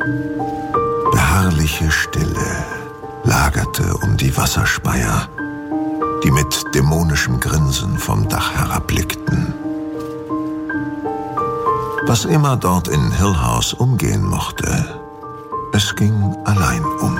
Beharrliche Stille lagerte um die Wasserspeier, die mit dämonischem Grinsen vom Dach herabblickten. Was immer dort in Hill House umgehen mochte, es ging allein um.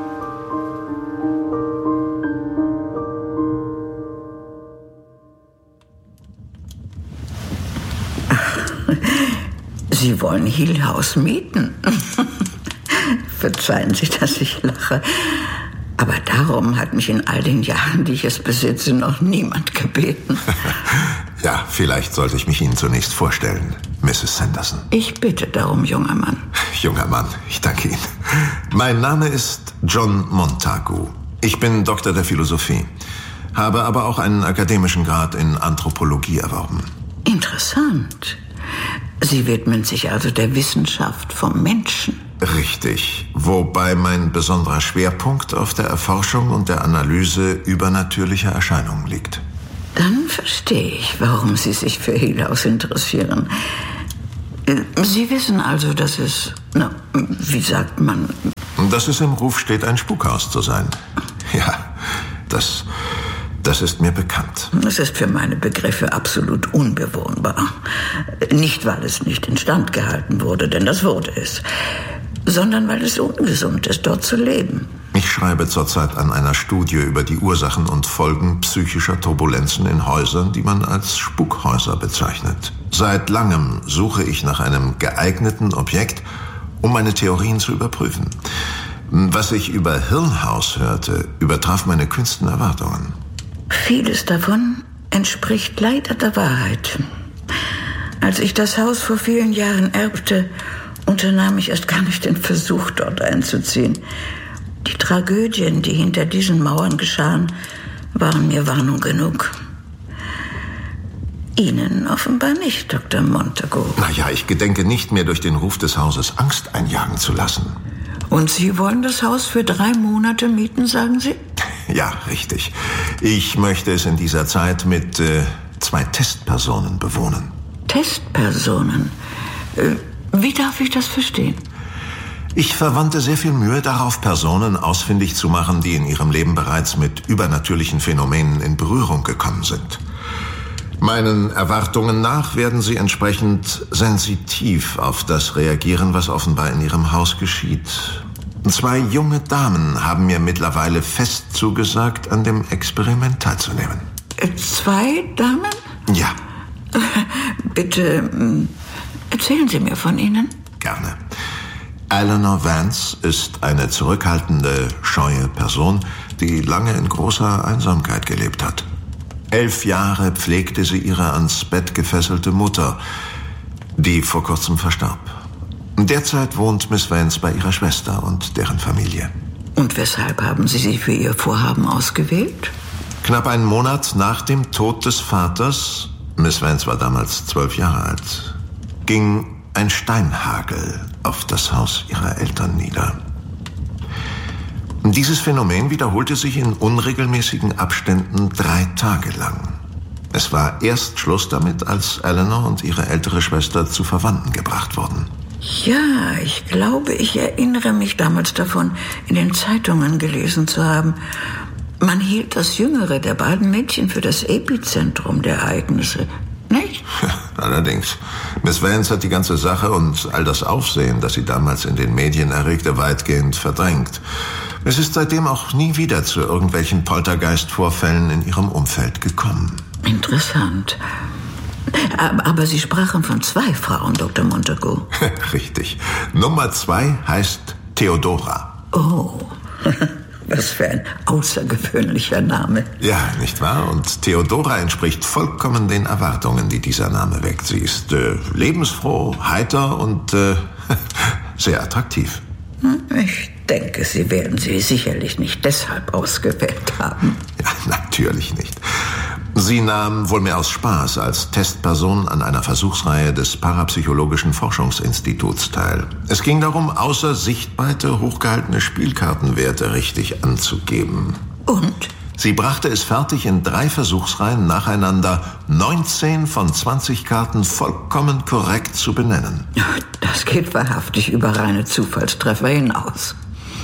Sie wollen Hill House mieten? Verzeihen Sie, dass ich lache. Aber darum hat mich in all den Jahren, die ich es besitze, noch niemand gebeten. Ja, vielleicht sollte ich mich Ihnen zunächst vorstellen, Mrs. Sanderson. Ich bitte darum, junger Mann. Junger Mann, ich danke Ihnen. Mein Name ist John Montagu. Ich bin Doktor der Philosophie, habe aber auch einen akademischen Grad in Anthropologie erworben. Interessant. Sie widmen sich also der Wissenschaft vom Menschen. Richtig, wobei mein besonderer Schwerpunkt auf der Erforschung und der Analyse übernatürlicher Erscheinungen liegt. Dann verstehe ich, warum Sie sich für Hill House interessieren. Sie wissen also, dass es, wie sagt man? Dass es im Ruf steht, ein Spukhaus zu sein. Ja, das ist mir bekannt. Es ist für meine Begriffe absolut unbewohnbar. Nicht, weil es nicht instand gehalten wurde, denn das wurde es, sondern weil es ungesund ist, dort zu leben. Ich schreibe zurzeit an einer Studie über die Ursachen und Folgen psychischer Turbulenzen in Häusern, die man als Spukhäuser bezeichnet. Seit langem suche ich nach einem geeigneten Objekt, um meine Theorien zu überprüfen. Was ich über Hill House hörte, übertraf meine kühnsten Erwartungen. Vieles davon entspricht leider der Wahrheit. Als ich das Haus vor vielen Jahren erbte, unternahm ich erst gar nicht den Versuch, dort einzuziehen. Die Tragödien, die hinter diesen Mauern geschahen, waren mir Warnung genug. Ihnen offenbar nicht, Dr. Montagu. Naja, ich gedenke nicht mehr, durch den Ruf des Hauses Angst einjagen zu lassen. Und Sie wollen das Haus für 3 Monate mieten, sagen Sie? Ja, richtig. Ich möchte es in dieser Zeit mit 2 Testpersonen bewohnen. Testpersonen? Wie darf ich das verstehen? Ich verwandte sehr viel Mühe darauf, Personen ausfindig zu machen, die in ihrem Leben bereits mit übernatürlichen Phänomenen in Berührung gekommen sind. Meinen Erwartungen nach werden sie entsprechend sensitiv auf das reagieren, was offenbar in ihrem Haus geschieht. 2 junge Damen haben mir mittlerweile fest zugesagt, an dem Experiment teilzunehmen. 2 Damen? Ja. Bitte, erzählen Sie mir von ihnen. Gerne. Eleanor Vance ist eine zurückhaltende, scheue Person, die lange in großer Einsamkeit gelebt hat. 11 Jahre pflegte sie ihre ans Bett gefesselte Mutter, die vor kurzem verstarb. Derzeit wohnt Miss Vance bei ihrer Schwester und deren Familie. Und weshalb haben Sie sie für Ihr Vorhaben ausgewählt? Knapp einen Monat nach dem Tod des Vaters, Miss Vance war damals 12 Jahre alt, ging ein Steinhagel auf das Haus ihrer Eltern nieder. Dieses Phänomen wiederholte sich in unregelmäßigen Abständen 3 Tage lang. Es war erst Schluss damit, als Eleanor und ihre ältere Schwester zu Verwandten gebracht wurden. Ja, ich glaube, ich erinnere mich damals davon, in den Zeitungen gelesen zu haben. Man hielt das jüngere der beiden Mädchen für das Epizentrum der Ereignisse, nicht? Allerdings. Miss Vance hat die ganze Sache und all das Aufsehen, das sie damals in den Medien erregte, weitgehend verdrängt. Es ist seitdem auch nie wieder zu irgendwelchen Poltergeist-Vorfällen in ihrem Umfeld gekommen. Interessant. Aber Sie sprachen von 2 Frauen, Dr. Montagu. Richtig. Nummer 2 heißt Theodora. Oh, was für ein außergewöhnlicher Name. Ja, nicht wahr? Und Theodora entspricht vollkommen den Erwartungen, die dieser Name weckt. Sie ist lebensfroh, heiter und sehr attraktiv. Ich denke, Sie werden sie sicherlich nicht deshalb ausgewählt haben. Ja, natürlich nicht. Sie nahm wohl mehr aus Spaß als Testperson an einer Versuchsreihe des Parapsychologischen Forschungsinstituts teil. Es ging darum, außer Sichtweite hochgehaltene Spielkartenwerte richtig anzugeben. Und? Sie brachte es fertig, in 3 Versuchsreihen nacheinander 19 von 20 Karten vollkommen korrekt zu benennen. Das geht wahrhaftig über reine Zufallstreffer hinaus.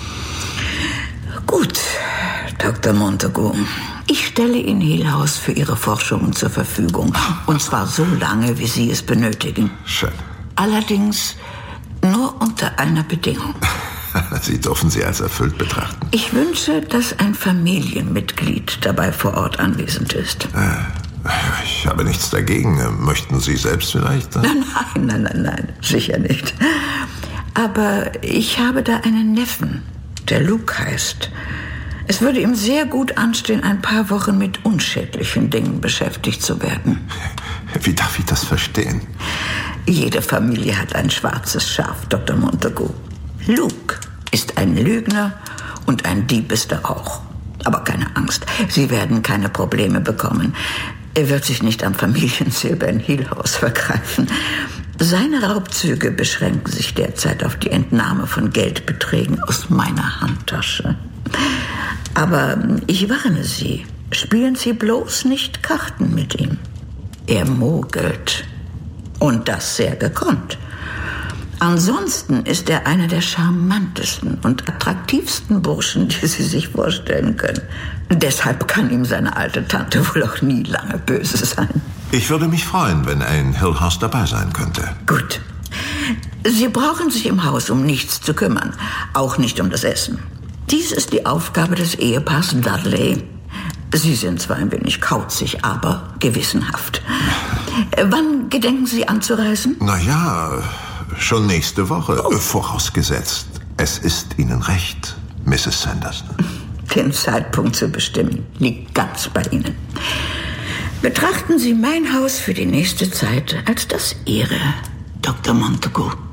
Gut, Dr. Montagu. Ich stelle Ihnen Hill House für Ihre Forschungen zur Verfügung. Und zwar so lange, wie Sie es benötigen. Schön. Allerdings nur unter einer Bedingung. Sie dürfen sie als erfüllt betrachten. Ich wünsche, dass ein Familienmitglied dabei vor Ort anwesend ist. Ich habe nichts dagegen. Möchten Sie selbst vielleicht? Nein, sicher nicht. Aber ich habe da einen Neffen, der Luke heißt. Es würde ihm sehr gut anstehen, ein paar Wochen mit unschädlichen Dingen beschäftigt zu werden. Wie darf ich das verstehen? Jede Familie hat ein schwarzes Schaf, Dr. Montagu. Luke ist ein Lügner und ein Dieb ist er auch. Aber keine Angst, Sie werden keine Probleme bekommen. Er wird sich nicht am Familiensilber in Hill House vergreifen. Seine Raubzüge beschränken sich derzeit auf die Entnahme von Geldbeträgen aus meiner Handtasche. Aber ich warne Sie, spielen Sie bloß nicht Karten mit ihm. Er mogelt. Und das sehr gekonnt. Ansonsten ist er einer der charmantesten und attraktivsten Burschen, die Sie sich vorstellen können. Deshalb kann ihm seine alte Tante wohl auch nie lange böse sein. Ich würde mich freuen, wenn ein Hill House dabei sein könnte. Gut. Sie brauchen sich im Haus um nichts zu kümmern, auch nicht um das Essen. Dies ist die Aufgabe des Ehepaars Dudley. Sie sind zwar ein wenig kauzig, aber gewissenhaft. Wann gedenken Sie anzureisen? Schon nächste Woche. Vorausgesetzt, es ist Ihnen recht, Mrs. Sanderson. Den Zeitpunkt zu bestimmen liegt ganz bei Ihnen. Betrachten Sie mein Haus für die nächste Zeit als das Ihre, Dr. Montagu.